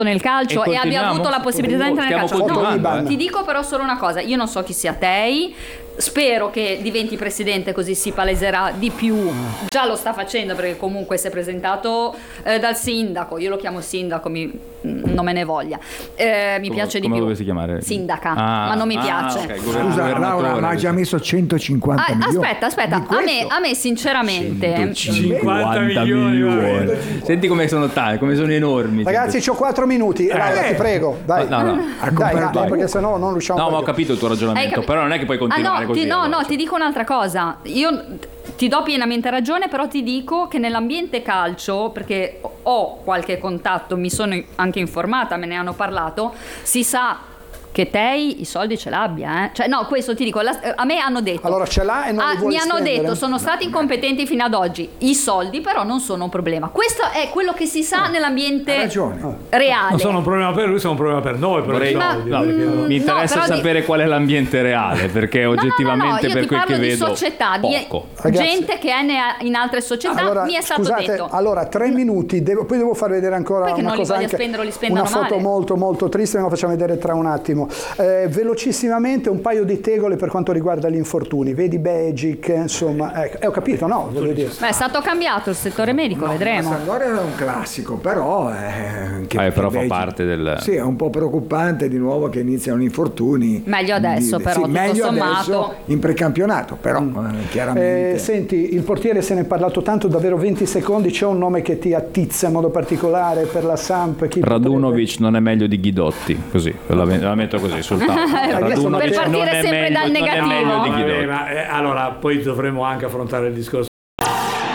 nel calcio e abbia avuto la possibilità di entrare nel calcio. No, ti dico però solo una cosa, io non so chi sia Tei, spero che diventi presidente così si paleserà di più, già lo sta facendo perché comunque si è presentato dal sindaco, io lo chiamo sindaco, non me ne voglia, mi piace di più. Come dovessi chiamare? Sindaca, ma non mi piace. Okay. Scusa Laura, ma ha già messo 150 milioni. Aspetta, a me sinceramente 150 milioni. Senti come sono tanti, come sono enormi. Ragazzi, c'ho 4 minuti, Laura, ti prego, dai. No. Dai, perché sennò non riusciamo No, più. ma ho capito il tuo ragionamento, però non è che puoi continuare così. No, ti dico un'altra cosa. Io ti do pienamente ragione, però ti dico che nell'ambiente calcio, perché ho qualche contatto, mi sono anche informata, me ne hanno parlato, si sa che Tei i soldi ce l'abbia, Cioè no, questo ti dico, a me hanno detto. Allora ce l'ha e non li vuole mi hanno spendere? detto, sono stati incompetenti fino ad oggi. I soldi però non sono un problema. Questo è quello che si sa nell'ambiente reale. Non sono un problema per lui, sono un problema per noi. Mi interessa sapere qual è l'ambiente reale, perché oggettivamente per quel che vedo di società, poco. di gente che è in altre società, allora, mi è stato detto. Allora 3 minuti, poi devo far vedere ancora perché una non cosa, li anche spendere, li spendono una foto male. molto molto triste, me la facciamo vedere tra un attimo. Velocissimamente un paio di tegole per quanto riguarda gli infortuni, vedi Begic, insomma, ho capito, no? Voglio dire. Beh, è stato cambiato il settore medico, vedremo. Sampdoria è un classico, però però fa parte del... Sì, è un po' preoccupante di nuovo che iniziano infortuni. Meglio adesso, però, tutto meglio sommato. adesso in precampionato, però chiaramente. Senti, il portiere se ne è parlato tanto, davvero 20 secondi, c'è un nome che ti attizza in modo particolare per la Samp? Radunovic non è meglio di Ghidotti, così, la metto così sul tavolo. Per partire sempre dal negativo. Allora, poi dovremmo anche affrontare il discorso